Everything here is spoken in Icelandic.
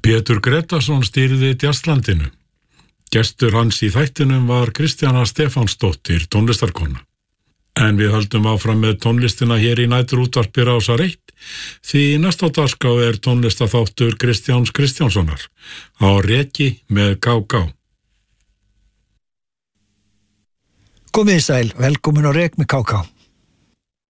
Pétur Gretarsson stýrði Jazzlandinu. Gestur hans í þættinum var Kristjana Stefánsdóttir, tónlistarkona. En við höldum áfram með tónlistina hér í næturútvarpi Rásar 1, því næst á dagskrá tónlistaþáttur Kristjáns Kristjánssonar á Reki með Gá-Gá. Komið sæl, velkomin á Rek með Gá-Gá.